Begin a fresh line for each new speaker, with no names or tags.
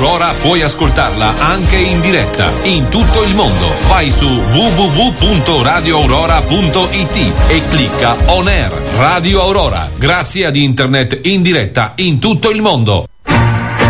Aurora puoi ascoltarla anche in diretta in tutto il mondo. Vai su www.radioaurora.it e clicca On Air Radio Aurora. Grazie ad internet in diretta in tutto il mondo.